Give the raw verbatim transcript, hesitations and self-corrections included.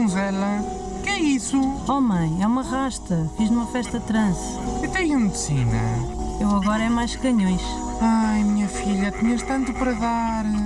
donzela? Que é isso? Oh mãe, é uma rasta. Fiz numa festa trance. E tem a medicina? Eu agora é mais canhões. Ai, minha filha, tinhas tanto para dar.